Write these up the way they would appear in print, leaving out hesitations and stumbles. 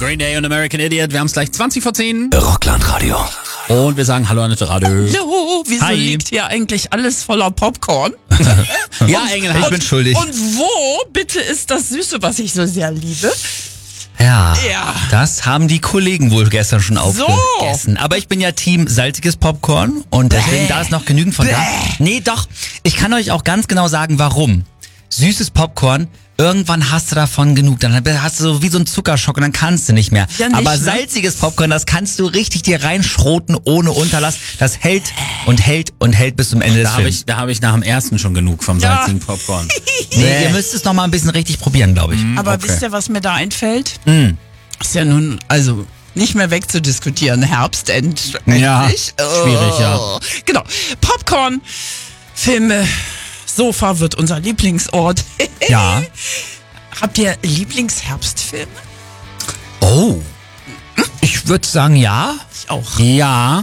Green Day und American Idiot. Wir haben es gleich 20 vor 10. Rockland-Radio. Und wir sagen Hallo Annette Radio. Hallo, wieso Hi. liegt hier eigentlich alles voller Popcorn? Ja, Engel, Ich bin schuldig. Und wo bitte ist das Süße, was ich so sehr liebe? Ja, Ja. das haben die Kollegen wohl gestern schon aufgegessen. Aber ich bin ja Team salziges Popcorn und deswegen da ist noch genügend von da. Nee, doch. Ich kann euch auch ganz genau sagen, warum. Süßes Popcorn, irgendwann hast du davon genug. Dann hast du so wie so einen Zuckerschock und dann kannst du nicht mehr. Ja, nicht, aber ne? salziges Popcorn, das kannst du richtig dir reinschroten ohne Unterlass. Das hält und hält und hält bis zum Ende des Films. Da hab ich nach dem ersten schon genug vom Ja. salzigen Popcorn. Nee, ihr müsst es noch mal ein bisschen richtig probieren, glaube ich. Aber Okay. wisst ihr, was mir da einfällt? Ist ja nun, also nicht mehr wegzudiskutieren. Herbst endlich. Ja, schwierig, ja. Genau. Popcorn, Filme, Sofa wird unser Lieblingsort. Ja. Habt ihr Lieblingsherbstfilme? Oh. Ich würde sagen, ja. Ich auch. Ja.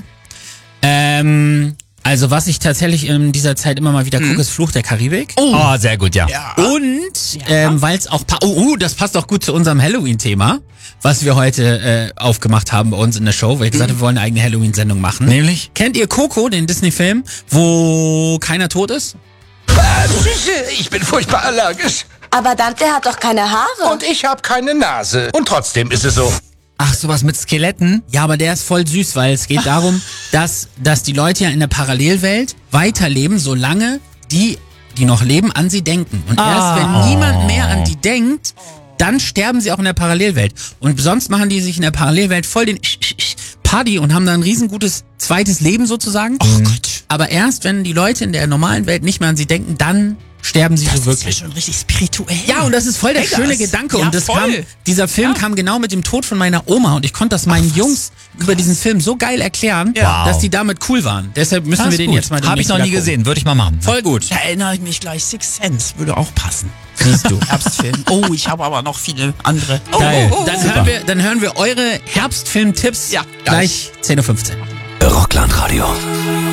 Also was ich tatsächlich in dieser Zeit immer mal wieder gucke, ist Fluch der Karibik. Oh, sehr gut, ja. Und weil es auch das passt auch gut zu unserem Halloween-Thema, was wir heute aufgemacht haben bei uns in der Show, weil ich gesagt habe, wir wollen eine eigene Halloween-Sendung machen. Nämlich? Kennt ihr Coco, den Disney-Film, wo keiner tot ist? Ich bin furchtbar allergisch. Aber Dante hat doch keine Haare. Und ich habe keine Nase. Und trotzdem ist es so. Ach, sowas mit Skeletten? Ja, aber der ist voll süß, weil es geht darum, dass die Leute ja in der Parallelwelt weiterleben, solange die noch leben, an sie denken. Und erst wenn niemand mehr an die denkt, dann sterben sie auch in der Parallelwelt. Und sonst machen die sich in der Parallelwelt voll den Party und haben dann ein riesengutes zweites Leben sozusagen. Oh Gott. Aber erst wenn die Leute in der normalen Welt nicht mehr an sie denken, dann sterben sie so Das ist wirklich. ja schon richtig spirituell. Ja, und das ist voll der Ey, schöne das- Gedanke. ja, Und voll. dieser Film kam genau mit dem Tod von meiner Oma. Und ich konnte das meinen Jungs über diesen Film so geil erklären, Ja. dass die damit cool waren. Deshalb müssen wir den jetzt mal Habe ich demnächst noch nie wieder gucken. gesehen, würde ich mal machen. Voll gut. Da erinnere ich mich gleich, Sixth Sense würde auch passen. Siehst du. Herbstfilm. Oh, ich habe aber noch viele andere. Oh, Geil. oh, oh. Dann hören wir eure Herbstfilm-Tipps Ja. gleich 10:15 Uhr. Rockland-Radio.